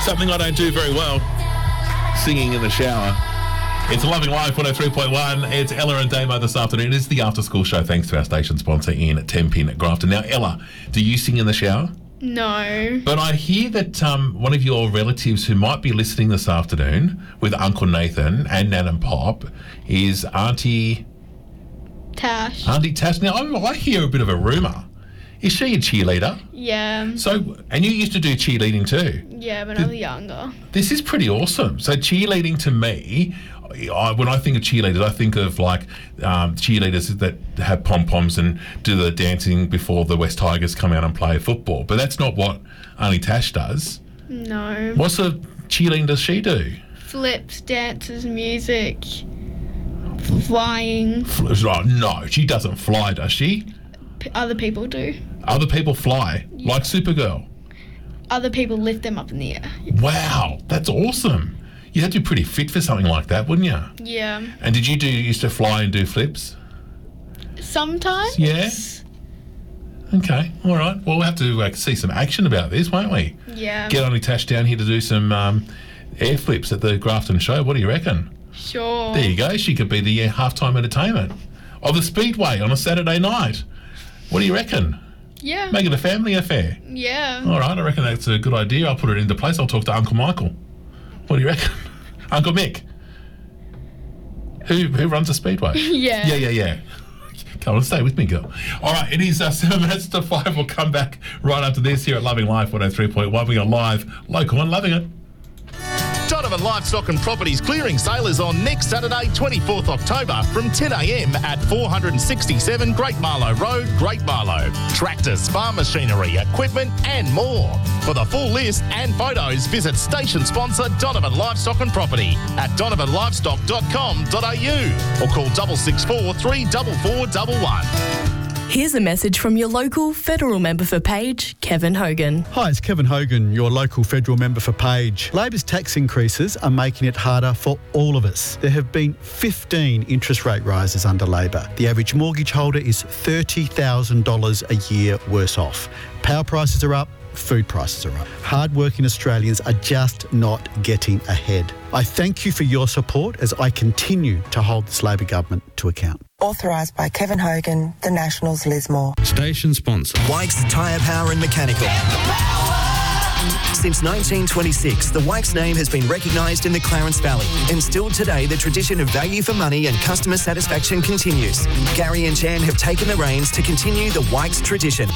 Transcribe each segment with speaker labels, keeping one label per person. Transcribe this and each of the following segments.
Speaker 1: Something I don't do very well. Singing in the shower. It's Loving Life 103.1. It's Ella and Damo this afternoon. It's the after school show thanks to our station sponsor in Tenpin at Grafton. Now, Ella, do you sing in the shower?
Speaker 2: No.
Speaker 1: But I hear that one of your relatives who might be listening this afternoon with Uncle Nathan and Nan and Pop is Auntie
Speaker 2: Tash.
Speaker 1: Auntie Tash. Now, I hear a bit of a rumour. Is she a cheerleader?
Speaker 2: Yeah.
Speaker 1: So, and you used to do cheerleading too?
Speaker 2: Yeah, when I was younger.
Speaker 1: This is pretty awesome. So cheerleading to me, when I think of cheerleaders, I think of like cheerleaders that have pom-poms and do the dancing before the West Tigers come out and play football. But that's not what Auntie Tash does.
Speaker 2: No.
Speaker 1: What sort of cheerleading does she do?
Speaker 2: Flips, dances, music, flying.
Speaker 1: No, she doesn't fly, does she?
Speaker 2: Other people do.
Speaker 1: Other people fly,
Speaker 2: Yeah.
Speaker 1: like Supergirl.
Speaker 2: Other people lift them up in the air.
Speaker 1: Wow, that's awesome. You'd have to be pretty fit for something like that, wouldn't you?
Speaker 2: Yeah.
Speaker 1: And did you used to fly and do flips?
Speaker 2: Sometimes.
Speaker 1: Yeah. Okay, all right. Well, we'll have to see some action about this, won't we?
Speaker 2: Yeah.
Speaker 1: Get Auntie Tash down here to do some air flips at the Grafton show. What do you reckon?
Speaker 2: Sure.
Speaker 1: There you go. She could be the halftime entertainment of the Speedway on a Saturday night. What do you reckon?
Speaker 2: Yeah.
Speaker 1: Make it a family affair.
Speaker 2: Yeah.
Speaker 1: All right, I reckon that's a good idea. I'll put it into place. I'll talk to Uncle Michael. What do you reckon? Uncle Mick. Who runs the Speedway?
Speaker 2: Yeah.
Speaker 1: Yeah. Come on, stay with me, girl. All right, it is 7 minutes to 5. We'll come back right after this here at Loving Life 103.1. We got live, local and loving it.
Speaker 3: Donovan Livestock and Properties clearing sale is on next Saturday, 24th October from 10 a.m. at 467 Great Marlow Road, Great Marlow. Tractors, farm machinery, equipment and more. For the full list and photos, visit station sponsor Donovan Livestock and Property at donovanlivestock.com.au or call 664 34411.
Speaker 4: Here's a message from your local federal member for Page, Kevin Hogan.
Speaker 5: Hi, it's Kevin Hogan, your local federal member for Page. Labor's tax increases are making it harder for all of us. There have been 15 interest rate rises under Labor. The average mortgage holder is $30,000 a year worse off. Power prices are up. Food prices are up. Hard-working Australians are just not getting ahead. I thank you for your support as I continue to hold this Labor government to account.
Speaker 6: Authorised by Kevin Hogan, the Nationals Lismore.
Speaker 7: Station sponsor.
Speaker 8: Wykes Tyre Power and Mechanical. Since 1926, the Wykes name has been recognised in the Clarence Valley, and still today the tradition of value for money and customer satisfaction continues. Gary and Jan have taken the reins to continue the Wykes tradition.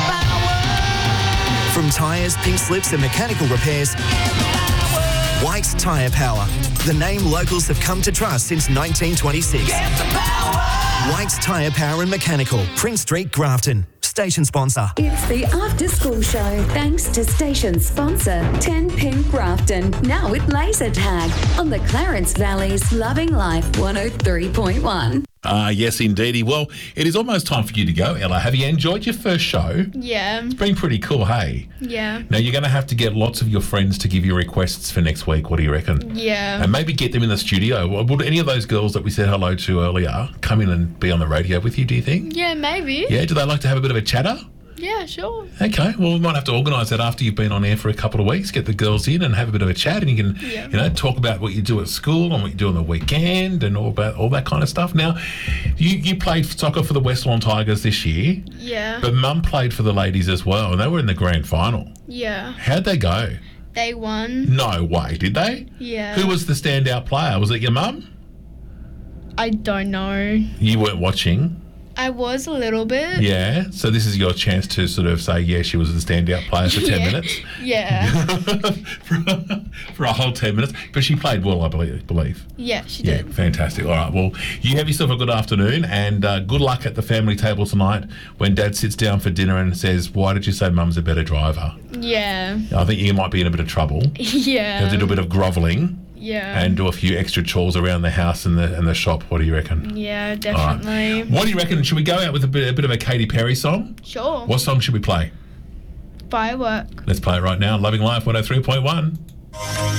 Speaker 8: From tyres, pink slips and mechanical repairs, Wykes Tyre Power. The name locals have come to trust since 1926. Wykes Tyre Power and Mechanical, Prince Street, Grafton. Station sponsor.
Speaker 9: It's the After School Show thanks to station sponsor 10 Grafton. Now with laser tag on the Clarence Valley's Loving Life 103.1.
Speaker 1: Yes, indeedy. Well, it is almost time for you to go, Ella. Have you enjoyed your first show?
Speaker 2: Yeah.
Speaker 1: It's been pretty cool, hey?
Speaker 2: Yeah.
Speaker 1: Now, you're going to have to get lots of your friends to give you requests for next week. What do you reckon?
Speaker 2: Yeah.
Speaker 1: And maybe get them in the studio. Would any of those girls that we said hello to earlier come in and be on the radio with you, do you think?
Speaker 2: Yeah, maybe.
Speaker 1: Yeah, do they like to have a bit of a chatter?
Speaker 2: Yeah, sure.
Speaker 1: Okay, well, we might have to organise that after you've been on air for a couple of weeks. Get the girls in and have a bit of a chat, and you can, talk about what you do at school and what you do on the weekend and all that kind of stuff. Now, you played soccer for the West Lawn Tigers this year.
Speaker 2: Yeah.
Speaker 1: But Mum played for the ladies as well, and they were in the grand final.
Speaker 2: Yeah.
Speaker 1: How'd they go?
Speaker 2: They won.
Speaker 1: No way, did they?
Speaker 2: Yeah.
Speaker 1: Who was the standout player? Was it your mum?
Speaker 2: I don't know.
Speaker 1: You weren't watching?
Speaker 2: I was a little bit.
Speaker 1: Yeah, so this is your chance to sort of say, yeah, she was the standout player for 10 minutes.
Speaker 2: Yeah.
Speaker 1: for a whole 10 minutes. But she played well, I believe.
Speaker 2: Yeah, she did.
Speaker 1: Yeah, fantastic. All right, well, you have yourself a good afternoon and good luck at the family table tonight when Dad sits down for dinner and says, why did you say Mum's a better driver?
Speaker 2: Yeah.
Speaker 1: I think you might be in a bit of trouble.
Speaker 2: Yeah.
Speaker 1: You have to do a bit of grovelling.
Speaker 2: Yeah.
Speaker 1: And do a few extra chores around the house and the shop. What do you reckon?
Speaker 2: Yeah, definitely.
Speaker 1: Right. What do you reckon? Should we go out with a bit of a Katy Perry song?
Speaker 2: Sure.
Speaker 1: What song should we play?
Speaker 2: Firework.
Speaker 1: Let's play it right now. Loving Life 103.1.